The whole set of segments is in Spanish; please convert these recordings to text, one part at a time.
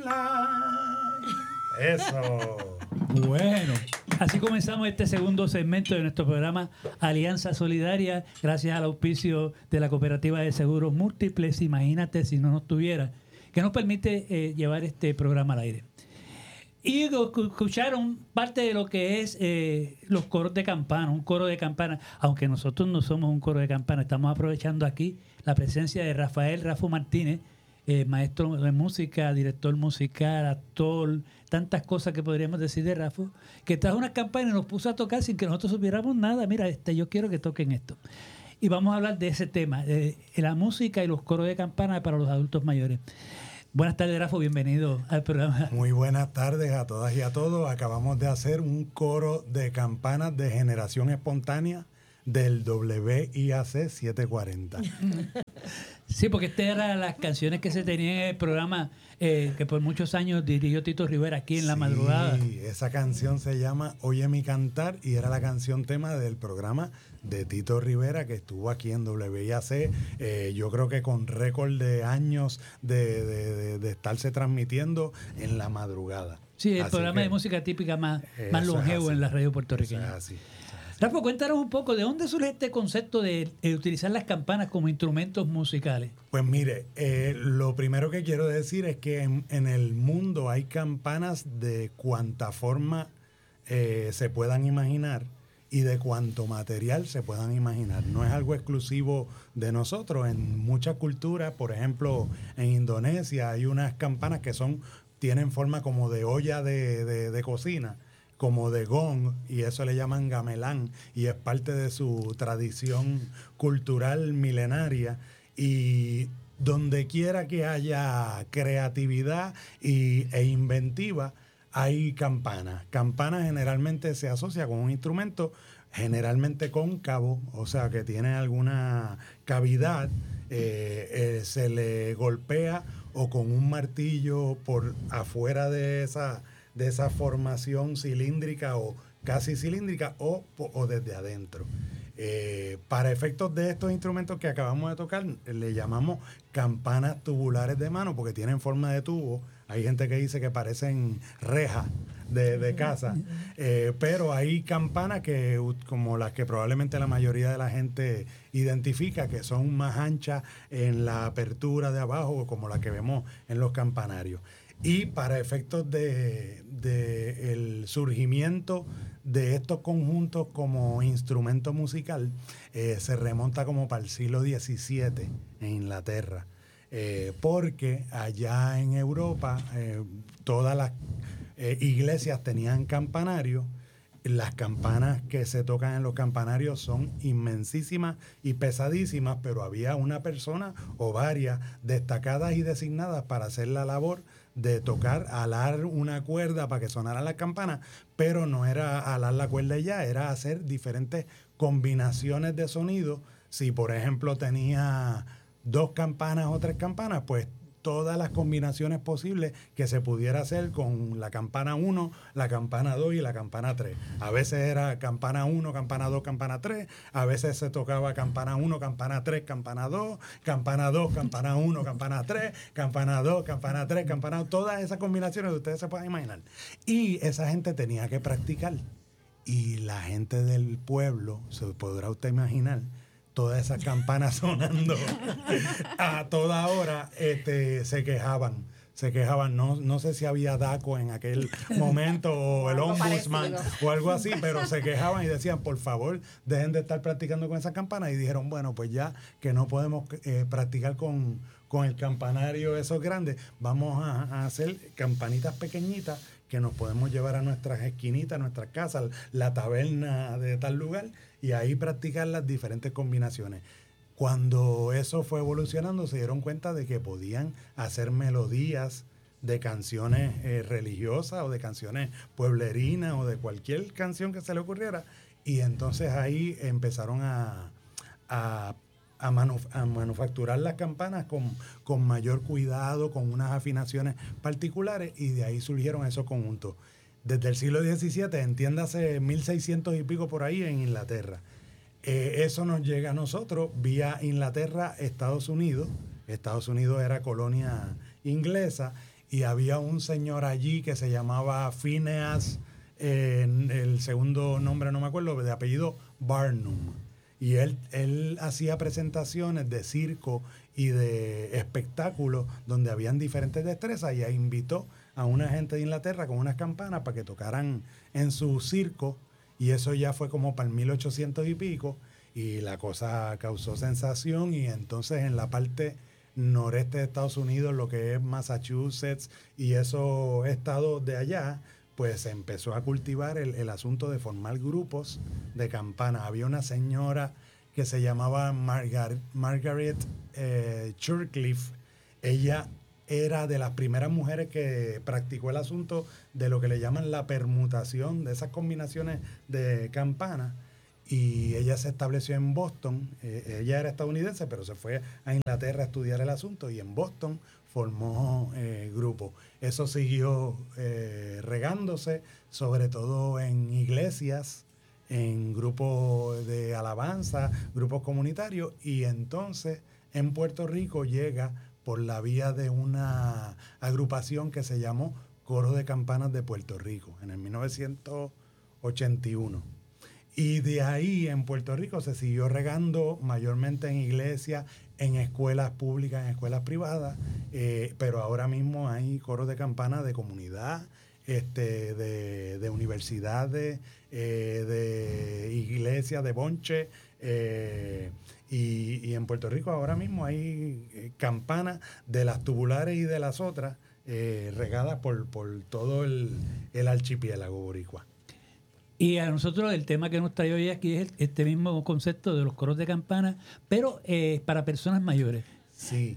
line. Eso. Bueno, así comenzamos este segundo segmento de nuestro programa Alianza Solidaria, gracias al auspicio de la Cooperativa de Seguros Múltiples. Imagínate si no nos tuviera, que nos permite llevar este programa al aire. Y escucharon parte de lo que es los coros de campana, un coro de campana, aunque nosotros no somos un coro de campana, estamos aprovechando aquí la presencia de Rafa Martínez, maestro de música, director musical, actor, tantas cosas que podríamos decir de Rafa, que trajo una campana y nos puso a tocar sin que nosotros supiéramos nada. Mira, yo quiero que toquen esto. Y vamos a hablar de ese tema, de la música y los coros de campana para los adultos mayores. Buenas tardes, Rafa, bienvenido al programa. Muy buenas tardes a todas y a todos. Acabamos de hacer un coro de campanas de generación espontánea del WIAC 740. Sí, porque estas eran las canciones que se tenían en el programa que por muchos años dirigió Tito Rivera aquí en La Madrugada. Sí, esa canción se llama Oye mi cantar y era la canción tema del programa de Tito Rivera que estuvo aquí en WIAC, yo creo que con récord de años de estarse transmitiendo en La Madrugada. Sí, el así programa de música típica más longevo en la radio puertorriqueña. Rafa, cuéntanos un poco, ¿de dónde surge este concepto de utilizar las campanas como instrumentos musicales? Pues mire, lo primero que quiero decir es que en el mundo hay campanas de cuanta forma se puedan imaginar y de cuanto material se puedan imaginar. No es algo exclusivo de nosotros. En muchas culturas, por ejemplo, en Indonesia hay unas campanas que tienen forma como de olla de cocina, como de gong, y eso le llaman gamelán, y es parte de su tradición cultural milenaria. Y donde quiera que haya creatividad e inventiva, hay campanas. Campanas generalmente se asocia con un instrumento generalmente cóncavo, o sea que tiene alguna cavidad, se le golpea o con un martillo por afuera de esa formación cilíndrica o casi cilíndrica o desde adentro. Para efectos de estos instrumentos que acabamos de tocar, le llamamos campanas tubulares de mano porque tienen forma de tubo. Hay gente que dice que parecen rejas de casa, pero hay campanas como las que probablemente la mayoría de la gente identifica, que son más anchas en la apertura de abajo, como la que vemos en los campanarios. Y para efectos de el surgimiento de estos conjuntos como instrumento musical, se remonta como para el siglo XVII en Inglaterra, porque allá en Europa todas las iglesias tenían campanarios. Las campanas que se tocan en los campanarios son inmensísimas y pesadísimas, pero había una persona o varias destacadas y designadas para hacer la labor de tocar, alar una cuerda para que sonaran las campanas, pero no era alar la cuerda y ya, era hacer diferentes combinaciones de sonido. Si, por ejemplo, tenía 2 campanas o 3 campanas, pues todas las combinaciones posibles que se pudiera hacer con la campana 1, la campana 2 y la campana 3. A veces era campana 1, campana 2, campana 3. A veces se tocaba campana 1, campana 3, campana 2, campana 2, campana 1, campana 3, campana 2, campana 3, campana 2. Todas esas combinaciones que ustedes se puedan imaginar. Y esa gente tenía que practicar. Y la gente del pueblo, se podrá usted imaginar, todas esas campanas sonando a toda hora, se quejaban. No sé si había DACO en aquel momento o el ombudsman o algo así, pero se quejaban y decían, por favor, dejen de estar practicando con esas campanas. Y dijeron, bueno, pues ya que no podemos practicar con el campanario esos grandes, vamos a hacer campanitas pequeñitas que nos podemos llevar a nuestras esquinitas, a nuestras casas, la taberna de tal lugar, y ahí practicar las diferentes combinaciones. Cuando eso fue evolucionando, se dieron cuenta de que podían hacer melodías de canciones religiosas o de canciones pueblerinas o de cualquier canción que se le ocurriera, y entonces ahí empezaron a manufacturar las campanas con mayor cuidado, con unas afinaciones particulares, y de ahí surgieron esos conjuntos. Desde el siglo XVII, entiéndase 1600 y pico por ahí en Inglaterra. Eso nos llega a nosotros vía Inglaterra, Estados Unidos. Estados Unidos era colonia inglesa, y había un señor allí que se llamaba Phineas, el segundo nombre no me acuerdo, de apellido Barnum. Y él hacía presentaciones de circo y de espectáculos donde habían diferentes destrezas, y ahí invitó a una gente de Inglaterra con unas campanas para que tocaran en su circo, y eso ya fue como para el 1800 y pico, y la cosa causó sensación. Y entonces en la parte noreste de Estados Unidos, lo que es Massachusetts y esos estados de allá, pues se empezó a cultivar el asunto de formar grupos de campanas. Había una señora que se llamaba Margaret Churcliffe. Ella era de las primeras mujeres que practicó el asunto de lo que le llaman la permutación, de esas combinaciones de campanas. Y ella se estableció en Boston. Ella era estadounidense, pero se fue a Inglaterra a estudiar el asunto, y en Boston formó grupo. Eso siguió regándose, sobre todo en iglesias, en grupos de alabanza, grupos comunitarios, y entonces en Puerto Rico llega por la vía de una agrupación que se llamó Coro de Campanas de Puerto Rico en el 1981. Y de ahí en Puerto Rico se siguió regando mayormente en iglesias, en escuelas públicas, en escuelas privadas, pero ahora mismo hay coros de campanas de comunidad, de universidades, de iglesias, de bonche, y en Puerto Rico ahora mismo hay campanas de las tubulares y de las otras, regadas por todo el archipiélago boricua. Y a nosotros el tema que nos trae hoy aquí es este mismo concepto de los coros de campana, pero para personas mayores. Sí.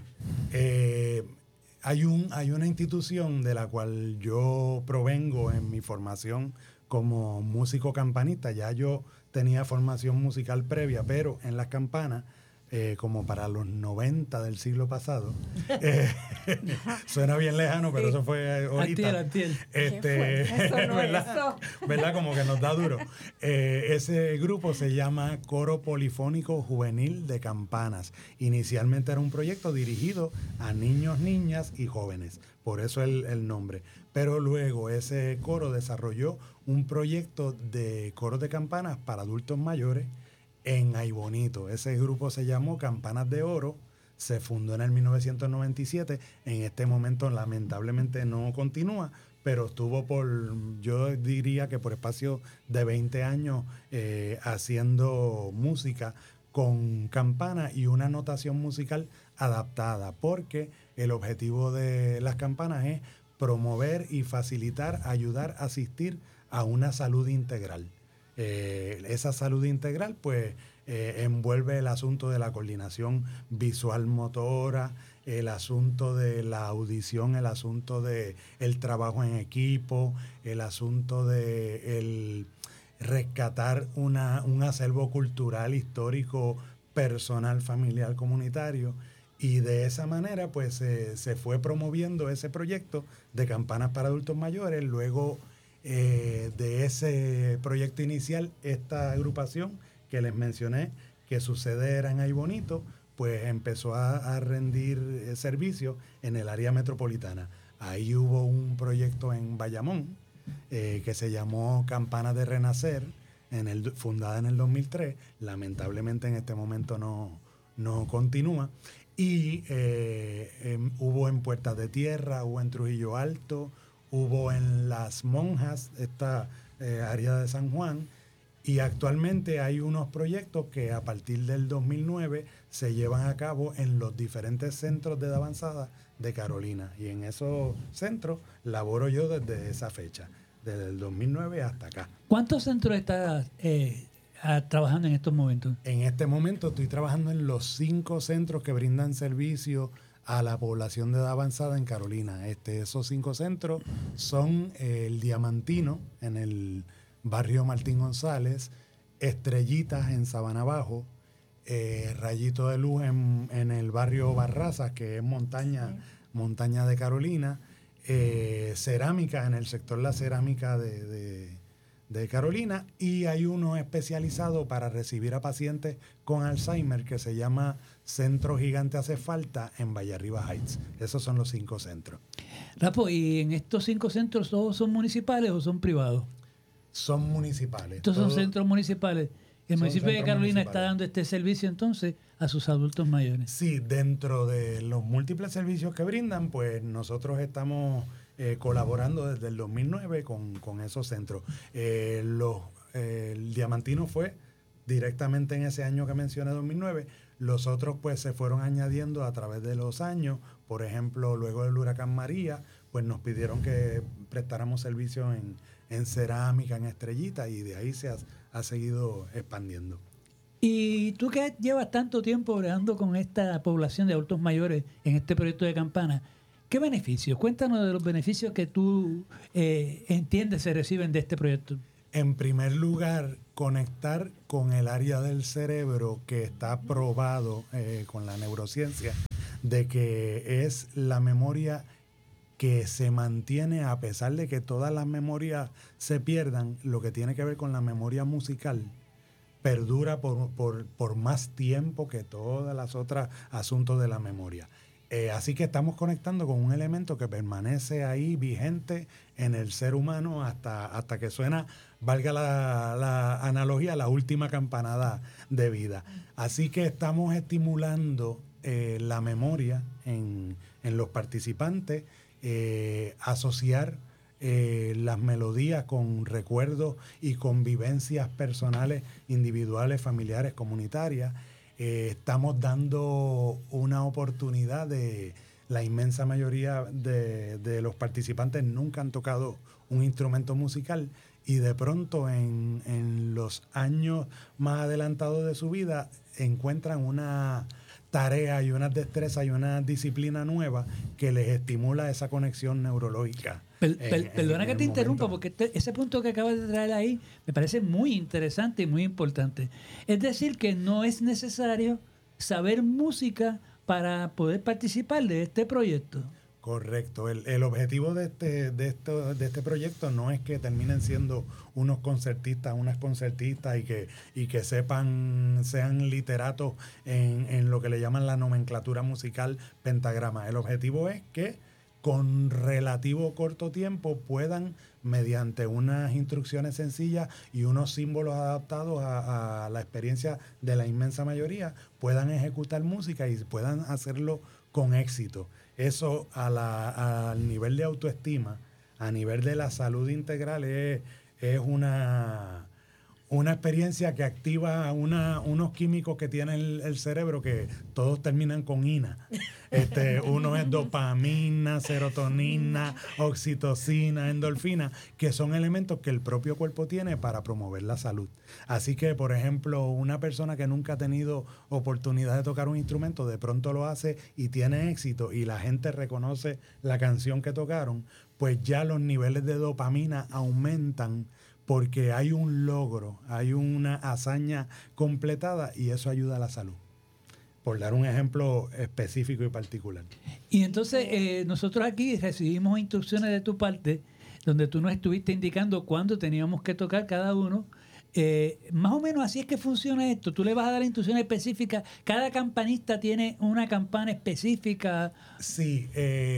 Hay una institución de la cual yo provengo en mi formación como músico campanista. Ya yo tenía formación musical previa, pero en las campanas, como para los 90 del siglo pasado. Suena bien lejano, pero eso fue ahorita. Antier. Eso no ¿verdad? ¿Verdad? Como que nos da duro. Ese grupo se llama Coro Polifónico Juvenil de Campanas. Inicialmente era un proyecto dirigido a niños, niñas y jóvenes. Por eso el nombre. Pero luego ese coro desarrolló un proyecto de coros de campanas para adultos mayores en Aybonito. Ese grupo se llamó Campanas de Oro, se fundó en el 1997, en este momento lamentablemente no continúa, pero estuvo yo diría que por espacio de 20 años haciendo música con campana y una notación musical adaptada, porque el objetivo de las campanas es promover y facilitar, ayudar, asistir a una salud integral. Esa salud integral pues envuelve el asunto de la coordinación visual motora, el asunto de la audición, el asunto de el trabajo en equipo, el asunto de el rescatar un acervo cultural, histórico, personal, familiar, comunitario. Y de esa manera pues se fue promoviendo ese proyecto de campanas para adultos mayores. Luego de ese proyecto inicial, esta agrupación que les mencioné, que su sede era en Aybonito, pues empezó a rendir servicio en el área metropolitana. Ahí hubo un proyecto en Bayamón que se llamó Campanas de Renacer, fundada en el 2003. Lamentablemente en este momento no continúa. Y hubo en Puertas de Tierra, hubo en Trujillo Alto, hubo en Las Monjas, esta área de San Juan, y actualmente hay unos proyectos que a partir del 2009 se llevan a cabo en los diferentes centros de edad avanzada de Carolina. Y en esos centros laboro yo desde esa fecha, desde el 2009 hasta acá. ¿Cuántos centros estás trabajando en estos momentos? En este momento estoy trabajando en los 5 centros que brindan servicio a la población de edad avanzada en Carolina. Esos 5 centros son el Diamantino, en el barrio Martín González, Estrellitas en Sabana Bajo, Rayito de Luz en el barrio Barrazas, que es montaña de Carolina, Cerámica, en el sector La Cerámica de de Carolina, y hay uno especializado para recibir a pacientes con Alzheimer que se llama Centro Gigante Hace Falta en Vallarriba Heights. Esos son los 5 centros. Rapo, ¿y en estos 5 centros todos son municipales o son privados? Son municipales. Estos son centros municipales. El municipio de Carolina está dando este servicio entonces a sus adultos mayores. Sí, dentro de los múltiples servicios que brindan, pues nosotros estamos colaborando desde el 2009 con esos centros. El Diamantino fue directamente en ese año que mencioné, 2009. Los otros pues se fueron añadiendo a través de los años. Por ejemplo, luego del huracán María, pues nos pidieron que prestáramos servicio en cerámica, en Estrellita, y de ahí se ha seguido expandiendo. Y tú que llevas tanto tiempo bregando con esta población de adultos mayores en este proyecto de Campana, ¿qué beneficios? Cuéntanos de los beneficios que tú entiendes se reciben de este proyecto. En primer lugar, conectar con el área del cerebro que está probado con la neurociencia de que es la memoria que se mantiene a pesar de que todas las memorias se pierdan. Lo que tiene que ver con la memoria musical perdura por más tiempo que todas las otras asuntos de la memoria. Así que estamos conectando con un elemento que permanece ahí vigente en el ser humano hasta que suena, valga la analogía, la última campanada de vida. Así que estamos estimulando la memoria en los participantes, asociar las melodías con recuerdos y convivencias personales, individuales, familiares, comunitarias. Estamos dando una oportunidad de la inmensa mayoría de los participantes nunca han tocado un instrumento musical, y de pronto en los años más adelantados de su vida encuentran una tarea y una destreza y una disciplina nueva que les estimula esa conexión neurológica. Perdona que te interrumpa, porque ese punto que acabas de traer ahí me parece muy interesante y muy importante. Es decir, que no es necesario saber música para poder participar de este proyecto. Correcto. El objetivo de este proyecto no es que terminen siendo unos concertistas, unas concertistas y que sean literatos en lo que le llaman la nomenclatura musical pentagrama. El objetivo es que con relativo corto tiempo puedan, mediante unas instrucciones sencillas y unos símbolos adaptados a la experiencia de la inmensa mayoría, puedan ejecutar música y puedan hacerlo con éxito. Eso al nivel de autoestima, a nivel de la salud integral, es una experiencia que activa unos químicos que tiene el cerebro que todos terminan con ina. Uno es dopamina, serotonina, oxitocina, endorfina, que son elementos que el propio cuerpo tiene para promover la salud. Así que, por ejemplo, una persona que nunca ha tenido oportunidad de tocar un instrumento, de pronto lo hace y tiene éxito y la gente reconoce la canción que tocaron, pues ya los niveles de dopamina aumentan porque hay un logro, hay una hazaña completada y eso ayuda a la salud. Por dar un ejemplo específico y particular. Y entonces nosotros aquí recibimos instrucciones de tu parte donde tú nos estuviste indicando cuándo teníamos que tocar cada uno. Más o menos así es que funciona esto. Tú le vas a dar instrucciones específicas. Cada campanista tiene una campana específica. Sí,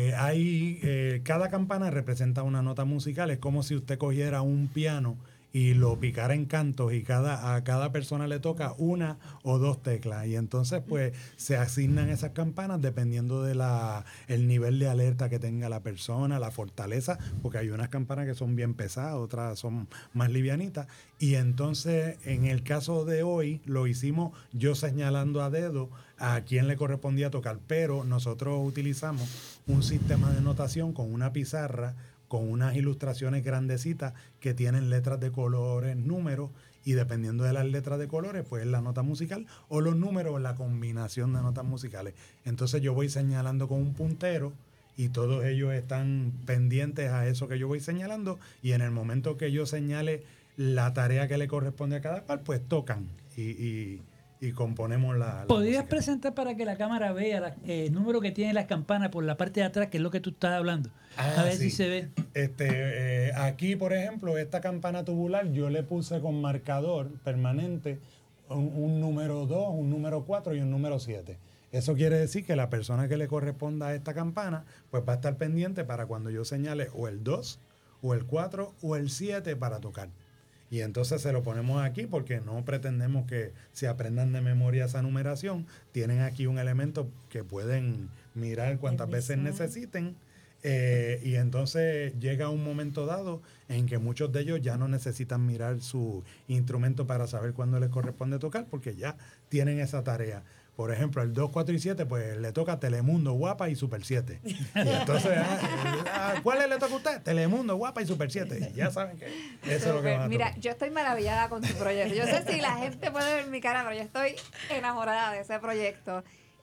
cada campana representa una nota musical. Es como si usted cogiera un piano y lo picara en cantos y a cada persona le toca una o dos teclas. Y entonces pues se asignan esas campanas dependiendo de el nivel de alerta que tenga la persona, la fortaleza, porque hay unas campanas que son bien pesadas, otras son más livianitas. Y entonces en el caso de hoy lo hicimos yo señalando a dedo a quién le correspondía tocar, pero nosotros utilizamos un sistema de notación con una pizarra, con unas ilustraciones grandecitas que tienen letras de colores, números, y dependiendo de las letras de colores, pues la nota musical o los números, la combinación de notas musicales. Entonces yo voy señalando con un puntero y todos ellos están pendientes a eso que yo voy señalando, y en el momento que yo señale la tarea que le corresponde a cada cual, pues tocan y componemos la ¿Podrías música. presentar para que la cámara vea el número que tienen las campanas por la parte de atrás, que es lo que tú estás hablando? A ver sí. si se ve. Aquí, por ejemplo, esta campana tubular yo le puse con marcador permanente un número 2, un número 4 y un número 7. Eso quiere decir que la persona que le corresponda a esta campana, pues va a estar pendiente para cuando yo señale o el 2, o el 4, o el 7 para tocar. Y entonces se lo ponemos aquí porque no pretendemos que se aprendan de memoria esa numeración. Tienen aquí un elemento que pueden mirar cuantas veces necesiten. Y entonces llega un momento dado en que muchos de ellos ya no necesitan mirar su instrumento para saber cuándo les corresponde tocar porque ya tienen esa tarea. Por ejemplo, el 2, 4 y 7, pues le toca Telemundo, Guapa y Super 7. Y entonces, ¿cuál le toca a usted? Telemundo, Guapa y Super 7. Y ya saben que eso es lo que van a Mira, tocar. yo estoy maravillada con tu proyecto. Yo sé si la gente puede ver mi cara, pero yo estoy enamorada de ese proyecto.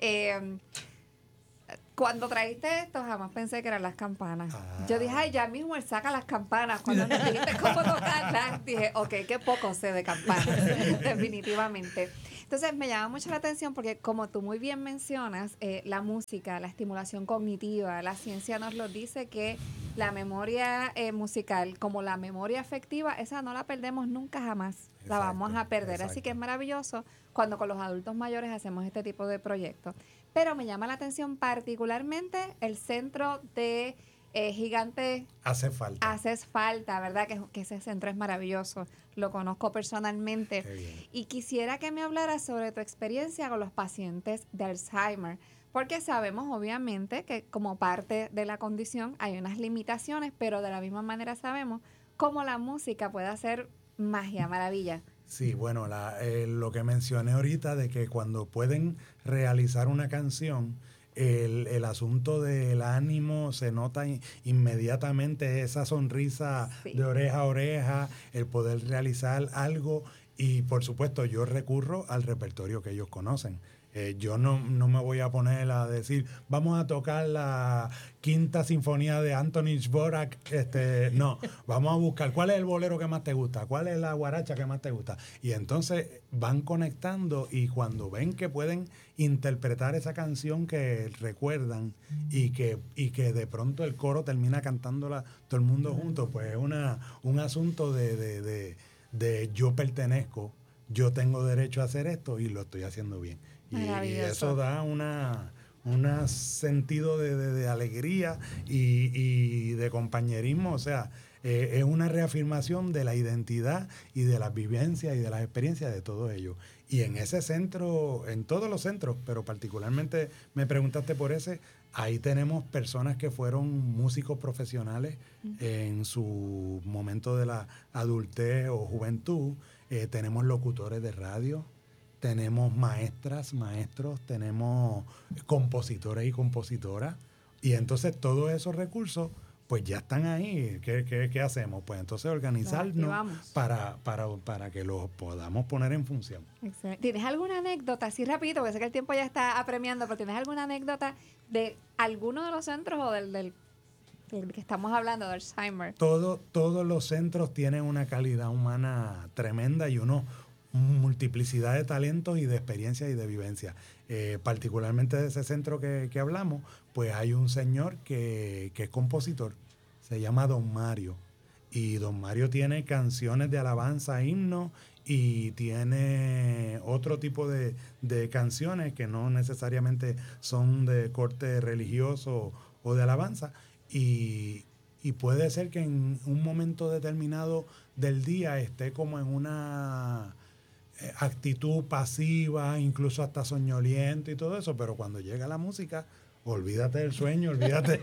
Cuando trajiste esto, jamás pensé que eran las campanas. Yo dije, ay, ya mismo él saca las campanas. Cuando me dijiste cómo tocarlas, dije, ok, qué poco sé de campanas, definitivamente. Entonces, me llama mucho la atención porque, como tú muy bien mencionas, la música, la estimulación cognitiva, la ciencia nos lo dice que la memoria musical, como la memoria afectiva, esa no la perdemos nunca jamás. La vamos a perder. Así que es maravilloso cuando con los adultos mayores hacemos este tipo de proyectos. Pero me llama la atención particularmente el centro de Gigante. Hace falta. Haces falta, ¿verdad? Que ese centro es maravilloso. Lo conozco personalmente. Qué bien. Y quisiera que me hablaras sobre tu experiencia con los pacientes de Alzheimer. Porque sabemos, obviamente, que como parte de la condición hay unas limitaciones, pero de la misma manera sabemos cómo la música puede hacer magia, maravilla. Sí, bueno, lo que mencioné ahorita de que cuando pueden realizar una canción, el asunto del ánimo se nota inmediatamente, esa sonrisa de oreja a oreja, el poder realizar algo y por supuesto yo recurro al repertorio que ellos conocen. Yo no me voy a poner a decir, vamos a tocar la quinta sinfonía de Antonín Dvořák. No, vamos a buscar cuál es el bolero que más te gusta, cuál es la guaracha que más te gusta. Y entonces van conectando y cuando ven que pueden interpretar esa canción que recuerdan y que de pronto el coro termina cantándola todo el mundo junto, pues es un asunto de yo pertenezco, yo tengo derecho a hacer esto y lo estoy haciendo bien. Y eso da un sentido de alegría y de compañerismo. O sea, es una reafirmación de la identidad y de las vivencias y de las experiencias de todos ellos. Y en ese centro, en todos los centros, pero particularmente me preguntaste por ese, ahí tenemos personas que fueron músicos profesionales en su momento de la adultez o juventud. Tenemos locutores de radio. Tenemos maestras, maestros, tenemos compositores y compositoras. Y entonces todos esos recursos pues ya están ahí. ¿Qué hacemos? Pues entonces organizarnos para que los podamos poner en función. Excelente. ¿Tienes alguna anécdota, así rapidito, porque sé que el tiempo ya está apremiando, pero ¿tienes alguna anécdota de alguno de los centros o del que estamos hablando, de Alzheimer? Todos los centros tienen una calidad humana tremenda y multiplicidad de talentos y de experiencias y de vivencias. Particularmente de ese centro que hablamos, pues hay un señor que es compositor, se llama Don Mario. Y Don Mario tiene canciones de alabanza, himnos, y tiene otro tipo de canciones que no necesariamente son de corte religioso o de alabanza. Y puede ser que en un momento determinado del día esté como en una actitud pasiva, incluso hasta soñoliento y todo eso, pero cuando llega la música, olvídate del sueño, olvídate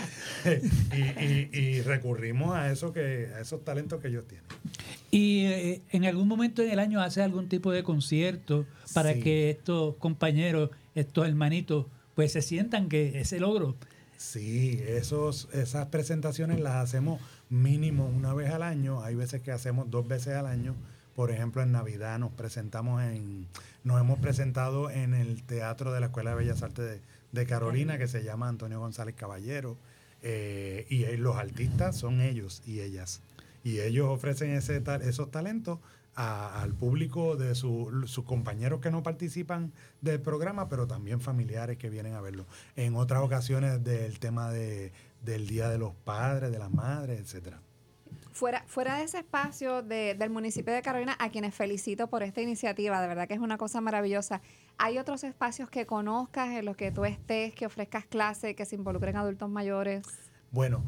y recurrimos a esos talentos que ellos tienen. ¿Y en algún momento en el año hace algún tipo de concierto para que estos compañeros, estos hermanitos, pues se sientan que ese logro? Sí, esas presentaciones las hacemos mínimo una vez al año, hay veces que hacemos 2 veces al año. Por ejemplo, en Navidad nos hemos presentado en el Teatro de la Escuela de Bellas Artes de Carolina, que se llama Antonio González Caballero, y los artistas son ellos y ellas. Y ellos ofrecen esos talentos al público de sus compañeros que no participan del programa, pero también familiares que vienen a verlo. En otras ocasiones del tema de del Día de los Padres, de las Madres, etcétera. Fuera de ese espacio del municipio de Carolina, a quienes felicito por esta iniciativa, de verdad que es una cosa maravillosa. ¿Hay otros espacios que conozcas en los que tú estés, que ofrezcas clases, que se involucren adultos mayores? Bueno,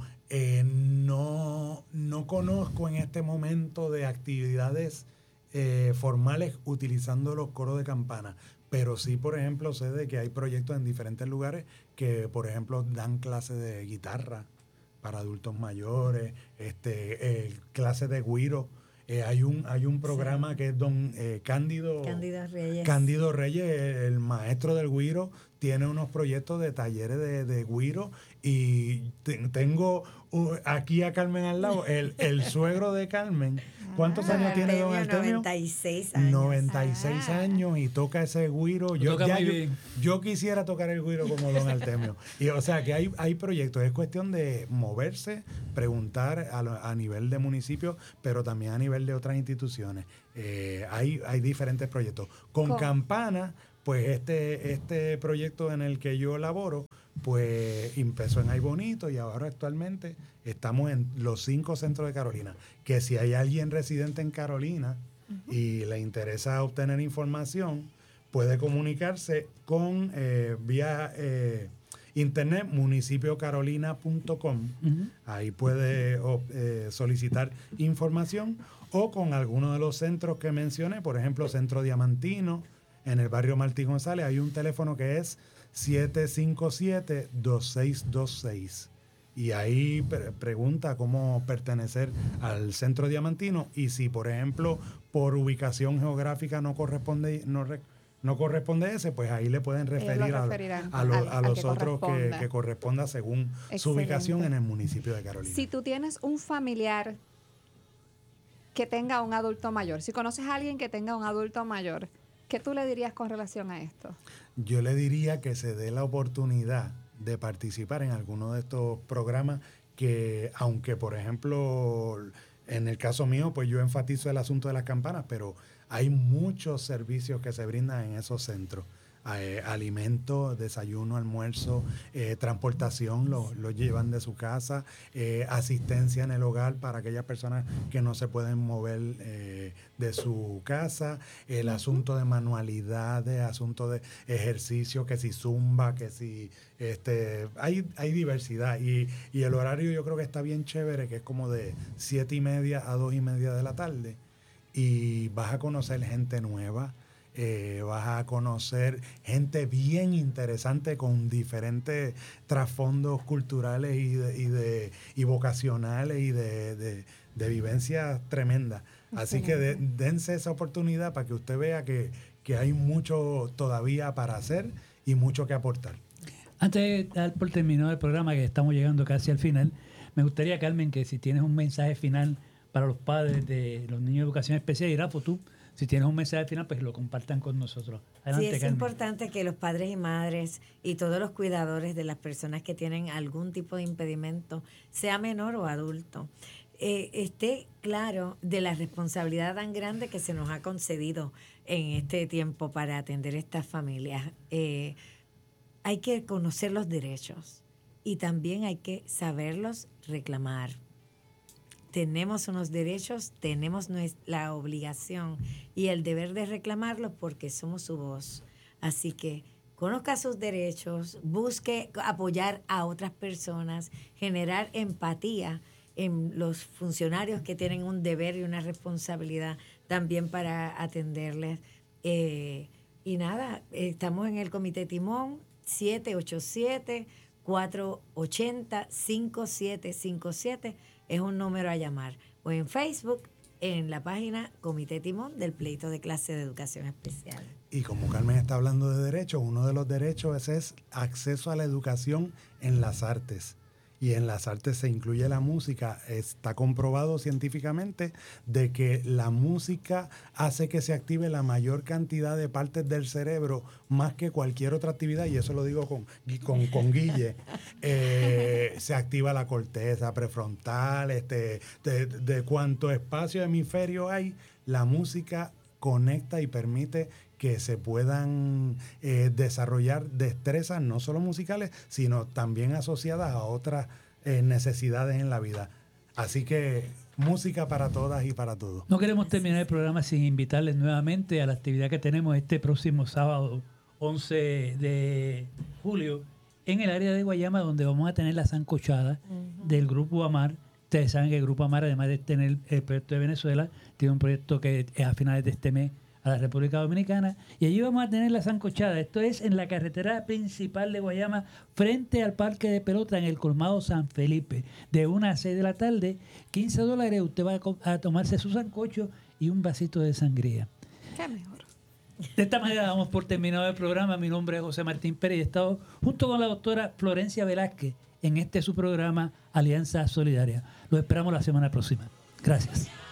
no conozco en este momento de actividades formales utilizando los coros de campana, pero sí, por ejemplo, sé de que hay proyectos en diferentes lugares que, por ejemplo, dan clases de guitarra para adultos mayores, clases de güiro. Hay un programa que es don Cándido Reyes. Cándido Reyes, el maestro del güiro, tiene unos proyectos de talleres de güiro y tengo aquí a Carmen al lado, el suegro de Carmen. ¿Cuántos años tiene don Artemio? 96 años. 96 años y toca ese güiro. Yo quisiera tocar el güiro como don Artemio. Y, o sea, que hay proyectos. Es cuestión de moverse, preguntar a nivel de municipio, pero también a nivel de otras instituciones. Hay diferentes proyectos. Con Campana, pues este proyecto en el que yo laboro, pues empezó en Ay Bonito y ahora actualmente estamos en los 5 centros de Carolina. Que si hay alguien residente en Carolina y le interesa obtener información, puede comunicarse con vía internet municipiocarolina.com. Ahí puede solicitar información o con alguno de los centros que mencioné, por ejemplo, Centro Diamantino, en el barrio Martí González. Hay un teléfono que es 757-2626. Y ahí pregunta cómo pertenecer al Centro Diamantino. Y si, por ejemplo, por ubicación geográfica no corresponde ese, pues ahí le pueden referir a los otros que corresponda según su ubicación en el municipio de Carolina. Si tú tienes un familiar que tenga un adulto mayor, si conoces a alguien que tenga un adulto mayor, ¿qué tú le dirías con relación a esto? Yo le diría que se dé la oportunidad de participar en alguno de estos programas que, aunque por ejemplo, en el caso mío, pues yo enfatizo el asunto de las campanas, pero hay muchos servicios que se brindan en esos centros. Alimentos, desayuno, almuerzo, transportación, lo llevan de su casa, asistencia en el hogar para aquellas personas que no se pueden mover de su casa, el asunto de manualidades, asunto de ejercicio, que si zumba, que si hay diversidad y el horario yo creo que está bien chévere, que es como de 7:30 a 2:30 de la tarde y vas a conocer gente nueva. Vas a conocer gente bien interesante con diferentes trasfondos culturales y vocacionales y de vivencias tremendas. Así que dense esa oportunidad para que usted vea que hay mucho todavía para hacer y mucho que aportar. Antes de dar por terminado el programa, que estamos llegando casi al final, me gustaría, Carmen, que si tienes un mensaje final para los padres de los niños de educación especial, y Rafa, tú, si tienes un mensaje final, pues lo compartan con nosotros. Adelante, sí, es Carmen. importante que los padres y madres y todos los cuidadores de las personas que tienen algún tipo de impedimento, sea menor o adulto, esté claro de la responsabilidad tan grande que se nos ha concedido en este tiempo para atender estas familias. Hay que conocer los derechos y también hay que saberlos reclamar. Tenemos unos derechos, tenemos la obligación y el deber de reclamarlos porque somos su voz. Así que conozca sus derechos, busque apoyar a otras personas, generar empatía en los funcionarios que tienen un deber y una responsabilidad también para atenderles. Y nada, estamos en el Comité Timón, 787-480-5757. Es un número a llamar. O en Facebook, en la página Comité Timón del Pleito de Clase de Educación Especial. Y como Carmen está hablando de derechos, uno de los derechos es acceso a la educación en las artes. Y en las artes se incluye la música. Está comprobado científicamente de que la música hace que se active la mayor cantidad de partes del cerebro más que cualquier otra actividad, y eso lo digo con Guille. Se activa la corteza prefrontal, de cuánto espacio hemisferio hay, la música conecta y permite que se puedan desarrollar destrezas no solo musicales, sino también asociadas a otras necesidades en la vida. Así que música para todas y para todos. No queremos terminar el programa sin invitarles nuevamente a la actividad que tenemos este próximo sábado 11 de julio en el área de Guayama, donde vamos a tener la sancochada del Grupo Amar. Ustedes saben que el Grupo Amar, además de tener el proyecto de Venezuela, tiene un proyecto que es a finales de este mes a la República Dominicana, y allí vamos a tener la sancochada. Esto es en la carretera principal de Guayama, frente al parque de pelota en el colmado San Felipe, de 1 a 6 de la tarde. $15, usted va a tomarse su sancocho y un vasito de sangría. Qué mejor. De esta manera damos por terminado el programa. Mi nombre es José Martín Pérez y he estado junto con la doctora Florencia Velázquez en su programa Alianza Solidaria. Lo esperamos la semana próxima. Gracias.